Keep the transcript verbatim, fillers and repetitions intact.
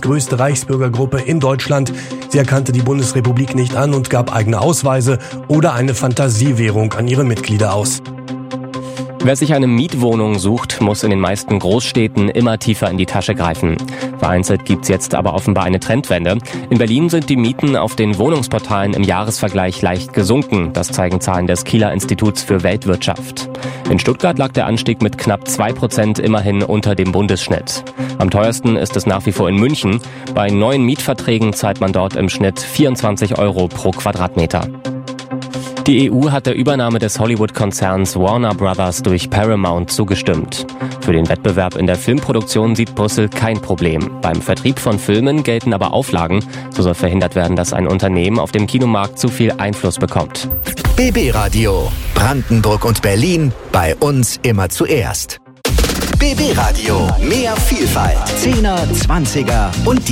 als größte Reichsbürgergruppe in Deutschland. Sie erkannte die Bundesrepublik nicht an und gab eigene Ausweise oder eine Fantasiewährung an ihre Mitglieder aus. Wer sich eine Mietwohnung sucht, muss in den meisten Großstädten immer tiefer in die Tasche greifen. Vereinzelt gibt's jetzt aber offenbar eine Trendwende. In Berlin sind die Mieten auf den Wohnungsportalen im Jahresvergleich leicht gesunken. Das zeigen Zahlen des Kieler Instituts für Weltwirtschaft. In Stuttgart lag der Anstieg mit knapp zwei Prozent immerhin unter dem Bundesschnitt. Am teuersten ist es nach wie vor in München. Bei neuen Mietverträgen zahlt man dort im Schnitt vierundzwanzig Euro pro Quadratmeter. Die E U hat der Übernahme des Hollywood-Konzerns Warner Brothers durch Paramount zugestimmt. Für den Wettbewerb in der Filmproduktion sieht Brüssel kein Problem. Beim Vertrieb von Filmen gelten aber Auflagen. So soll verhindert werden, dass ein Unternehmen auf dem Kinomarkt zu viel Einfluss bekommt. B B Radio. Brandenburg und Berlin. Bei uns immer zuerst. B B Radio. Mehr Vielfalt. Zehner, Zwanziger und die